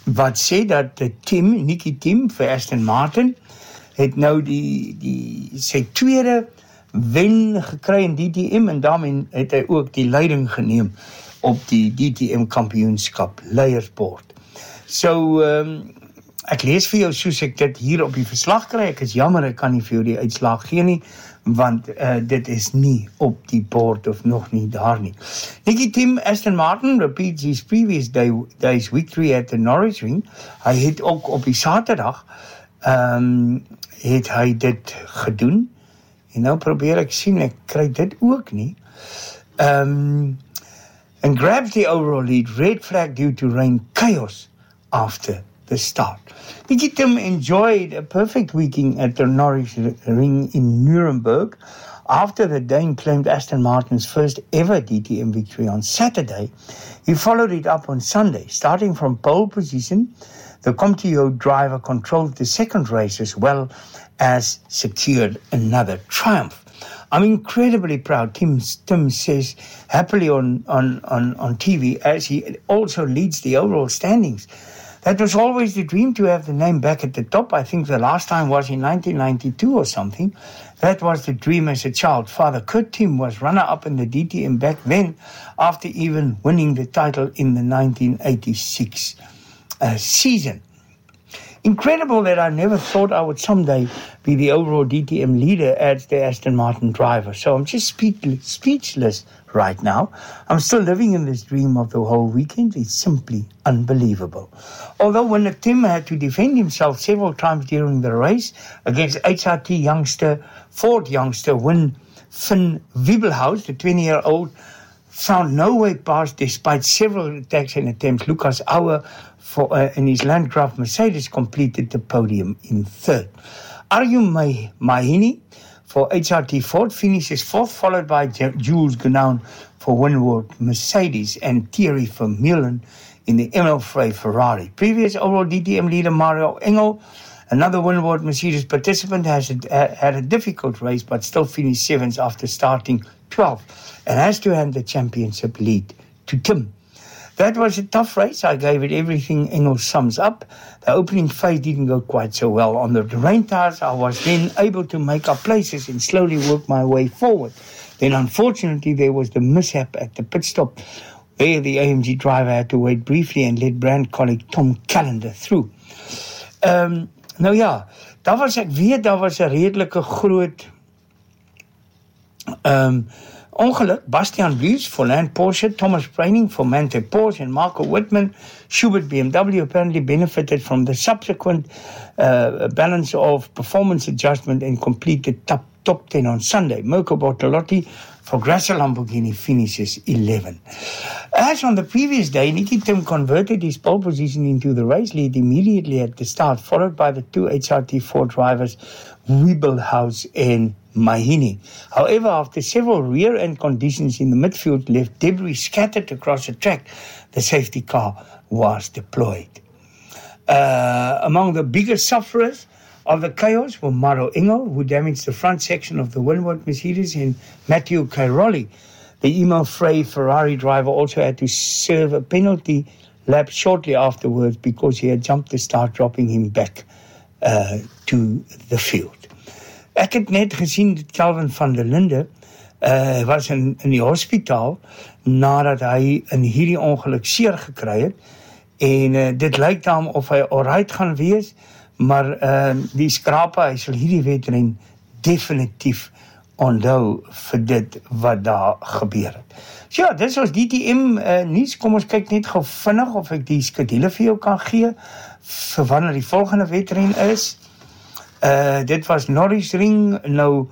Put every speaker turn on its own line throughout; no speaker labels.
wat sê dat Nicky Tim vir Aston Martin het nou sy tweede wen gekry in DTM en daarmee het hy ook die leiding geneem op die DTM kampioenskap leiersbord. So, ek lees vir jou soos ek dit hier op die verslag kry. Ek is jammer, ek kan nie vir jou die uitslag gee nie, want dit is nie op die bord of nog nie daar nie. Nicky Tim, Aston Martin repeats his previous day's victory at the Norris Ring. Hy het ook op die Saterdag het hy dit gedoen. En nou probeer ek sien, ek kry dit ook nie. And grabs the overall lead, red flag due to rain, chaos after the start. Nicky Tim enjoyed a perfect weekend at the Norris Ring in Nuremberg after the Dane claimed Aston Martin's first ever DTM victory on Saturday. He followed it up on Sunday. Starting from pole position, the Comtio driver controlled the second race as well as secured another triumph. I'm incredibly proud, Tim says happily on TV, as he also leads the overall standings. That was always the dream, to have the name back at the top. I think the last time was in 1992 or something. That was the dream as a child. Father Kurt Tim was runner-up in the DTM back then, after even winning the title in the 1986 season. Incredible that I never thought I would someday be the overall DTM leader as the Aston Martin driver. So I'm just speechless right now. I'm still living in this dream of the whole weekend. It's simply unbelievable. Although when Tim had to defend himself several times during the race against HRT Ford youngster Finn Wiebelhaus, the 20-year-old, found no way past despite several attacks and attempts. Lucas Auer in his Landgraf Mercedes completed the podium in third. Arjun Mahini for HRT Ford finishes fourth, followed by Jules Gounon for Winward Mercedes and Thierry Vermeulen in the Emil Frey Ferrari. Previous overall DTM leader Mario Engel, another Winward Mercedes participant, had a difficult race but still finished seventh after starting 12th and has to hand the championship lead to Tim. That was a tough race. I gave it everything Engel sums up. The opening phase didn't go quite so well. On the rain tires, I was then able to make up places and slowly work my way forward. Then, unfortunately, there was the mishap at the pit stop. There, the AMG driver had to wait briefly and let brand colleague Tom Callender through. Nou ja, daar was 'n redelike groot ongeluk. Bastian Buys for Land Porsche, Thomas Preining for Manthey Porsche, and Marco Wittmann, Schubert BMW, apparently benefited from the subsequent balance of performance adjustment and completed top 10 on Sunday. Mirko Bortolotti for Grasser Lamborghini finishes 11. As on the previous day, Nicky Tim converted his pole position into the race lead immediately at the start, followed by the two HRT4 drivers, Wiebelhaus and Mahini. However, after several rear-end conditions in the midfield left debris scattered across the track, the safety car was deployed. Among the biggest sufferers of the chaos were Maro Engel, who damaged the front section of the Winward Mercedes, and Matteo Cairoli. The Emil Frey Ferrari driver also had to serve a penalty lap shortly afterwards because he had jumped the start, dropping him back to the field. Ek het net gesien dat Calvin van der Linde was in die hospitaal nadat hy in hierdie ongeluk seer gekry het, en dit lyk daarom of hy alright gaan wees, maar die skrape, hy sal hierdie wedren definitief onthou vir dit wat daar gebeur het. So ja, dit is ons DTM nuus. Kom ons kyk net gou vinnig of ek die skedule vir jou kan gee vir wanneer die volgende wedren is. Dit was Norris Ring, nou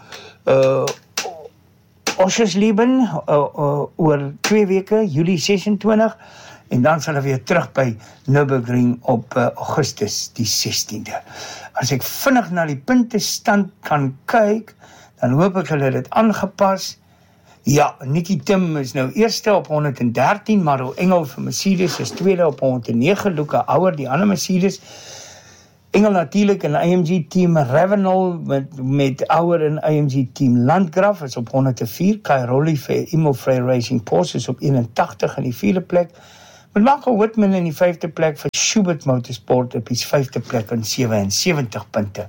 Oschersleben oor 2 weke, Julie 26, en dan sal hy weer terug by Nürburgring op Augustus die 16de. As ek vinnig na die puntestand kan kyk, dan hoop ek hulle dit aangepas. Ja, Nicky Tim is nou eerste op 113, Maro Engel vir Mercedes is tweede op 109, Luca Auer, die ander Mercedes. Engel natuurlijk in AMG team Ravenel met Auer in AMG team Landgraf is op 104, Cairoli vir Emil Frey Racing Porsche is op 81 in die vierde plek, Met Michael Whitman in die 5de plek vir Schubert Motorsport op die 5de plek in 77 punte.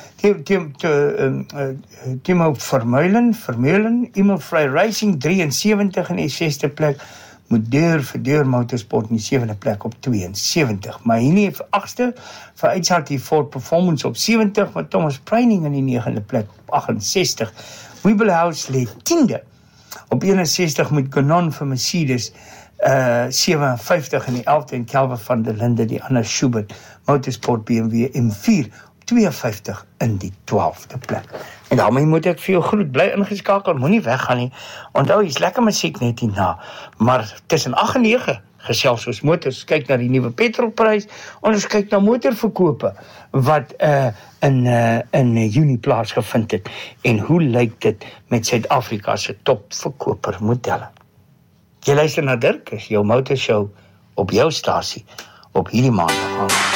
Timo Vermeulen, Immelfrey Racing 73 in die 6de plek, Deur Motorsport in die 7de plek op 72. Maar hier vir 8ste, vir Uitsaat Ford Performance op 70, met Thomas Preining in die 9de plek op 68. Wiebelhouse lê 10de op 61 met Ganon vir Mercedes 57 in die 11de en Kelvin van der Linde, die ander Schubert Motorsport BMW M4 op 52 in die 12de plek. En daarmee moet ek vir jou groet, bly ingeskakel, moenie weggaan nie. Onthou, hier's lekker musiek net hierna, maar tussen 8 en 9 gesels ons motors, kyk na die nuwe petrolprys, en ons kyk na motorverkope wat in Junie plaasgevind het, en hoe lyk dit met Suid-Afrika se topverkoper modelle. Jy luister na Dirk, is jou motorshow op jou stasie op hierdie maandag.